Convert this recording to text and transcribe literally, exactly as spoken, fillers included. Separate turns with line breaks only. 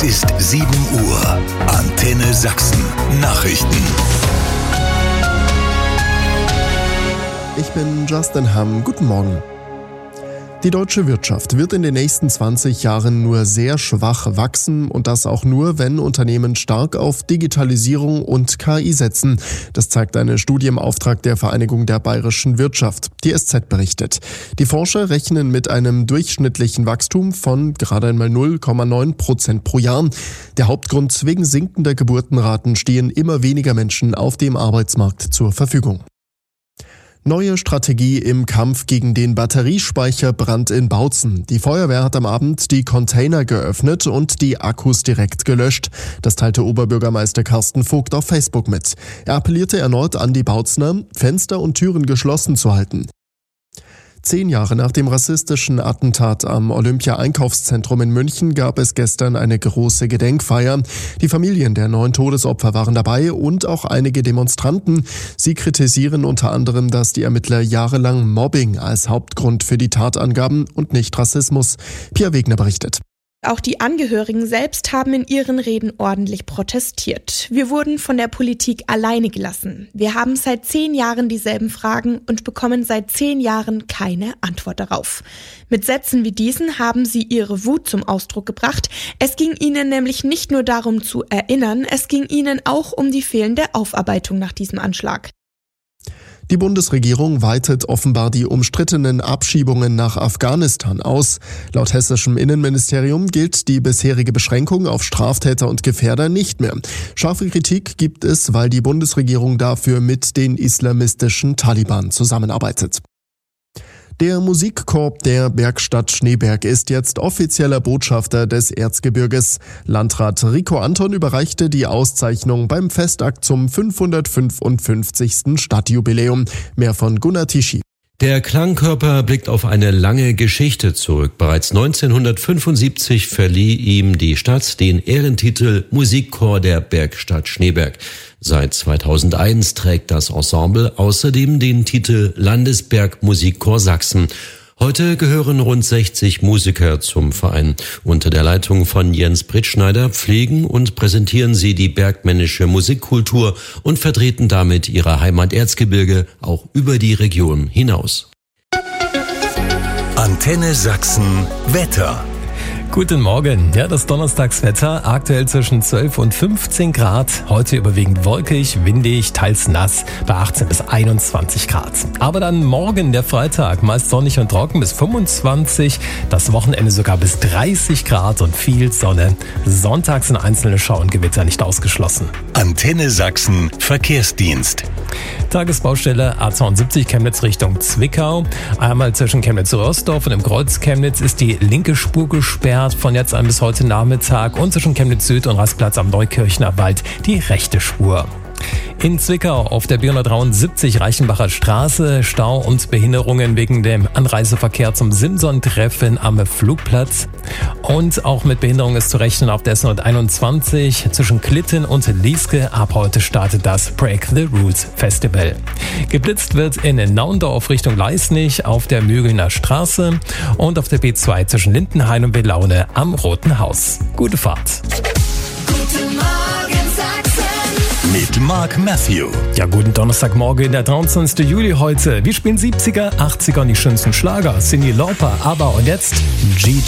ist sieben Uhr. Antenne Sachsen. Nachrichten.
Ich bin Justin Hamm. Guten Morgen. Die deutsche Wirtschaft wird in den nächsten zwanzig Jahren nur sehr schwach wachsen und das auch nur, wenn Unternehmen stark auf Digitalisierung und K I setzen. Das zeigt eine Studie im Auftrag der Vereinigung der bayerischen Wirtschaft. Die S Z berichtet. Die Forscher rechnen mit einem durchschnittlichen Wachstum von gerade einmal null Komma neun Prozent pro Jahr. Der Hauptgrund: wegen sinkender Geburtenraten stehen immer weniger Menschen auf dem Arbeitsmarkt zur Verfügung. Neue Strategie im Kampf gegen den Batteriespeicherbrand in Bautzen. Die Feuerwehr hat am Abend die Container geöffnet und die Akkus direkt gelöscht. Das teilte Oberbürgermeister Carsten Vogt auf Facebook mit. Er appellierte erneut an die Bautzener, Fenster und Türen geschlossen zu halten. Zehn Jahre nach dem rassistischen Attentat am Olympia-Einkaufszentrum in München gab es gestern eine große Gedenkfeier. Die Familien der neun Todesopfer waren dabei und auch einige Demonstranten. Sie kritisieren unter anderem, dass die Ermittler jahrelang Mobbing als Hauptgrund für die Tat angaben und nicht Rassismus. Pia Wegner berichtet.
Auch die Angehörigen selbst haben in ihren Reden ordentlich protestiert. Wir wurden von der Politik alleine gelassen. Wir haben seit zehn Jahren dieselben Fragen und bekommen seit zehn Jahren keine Antwort darauf. Mit Sätzen wie diesen haben sie ihre Wut zum Ausdruck gebracht. Es ging ihnen nämlich nicht nur darum zu erinnern, es ging ihnen auch um die fehlende Aufarbeitung nach diesem Anschlag.
Die Bundesregierung weitet offenbar die umstrittenen Abschiebungen nach Afghanistan aus. Laut hessischem Innenministerium gilt die bisherige Beschränkung auf Straftäter und Gefährder nicht mehr. Scharfe Kritik gibt es, weil die Bundesregierung dafür mit den islamistischen Taliban zusammenarbeitet. Der Musikkorps der Bergstadt Schneeberg ist jetzt offizieller Botschafter des Erzgebirges. Landrat Rico Anton überreichte die Auszeichnung beim Festakt zum fünfhundertfünfundfünfzigsten Stadtjubiläum. Mehr von Gunnar Tischi.
Der Klangkörper blickt auf eine lange Geschichte zurück. Bereits neunzehnhundertfünfundsiebzig verlieh ihm die Stadt den Ehrentitel Musikchor der Bergstadt Schneeberg. Seit zweitausendeins trägt das Ensemble außerdem den Titel Landesbergmusikchor Sachsen. Heute gehören rund sechzig Musiker zum Verein. Unter der Leitung von Jens Brittschneider pflegen und präsentieren sie die bergmännische Musikkultur und vertreten damit ihre Heimat Erzgebirge auch über die Region hinaus.
Antenne Sachsen Wetter.
Guten Morgen. Ja, das Donnerstagswetter aktuell zwischen zwölf und fünfzehn Grad. Heute überwiegend wolkig, windig, teils nass bei achtzehn bis einundzwanzig Grad. Aber dann morgen der Freitag, meist sonnig und trocken bis fünfundzwanzig. Das Wochenende sogar bis dreißig Grad und viel Sonne. Sonntags sind einzelne Schauer und Gewitter nicht ausgeschlossen.
Antenne Sachsen Verkehrsdienst.
Tagesbaustelle A zweiundsiebzig Chemnitz Richtung Zwickau. Einmal zwischen Chemnitz und Roßdorf und im Kreuz Chemnitz ist die linke Spur gesperrt von jetzt an bis heute Nachmittag und zwischen Chemnitz Süd und Rastplatz am Neukirchner Wald die rechte Spur. In Zwickau auf der B hundertdreiundsiebzig Reichenbacher Straße Stau und Behinderungen wegen dem Anreiseverkehr zum Simson-Treffen am Flugplatz. Und auch mit Behinderung ist zu rechnen auf der S hunderteinundzwanzig zwischen Klitten und Lieske. Ab heute startet das Break the Rules Festival. Geblitzt wird in Naundorf Richtung Leisnig auf der Mügelner Straße und auf der B zwei zwischen Lindenhain und Belaune am Roten Haus. Gute Fahrt.
Guten Morgen Sachsen.
Mit Mark Matthew.
Ja, guten Donnerstagmorgen, der dreiundzwanzigsten Juli heute. Wir spielen siebziger, achtziger und die schönsten Schlager. Cyndi Lauper, aber und jetzt G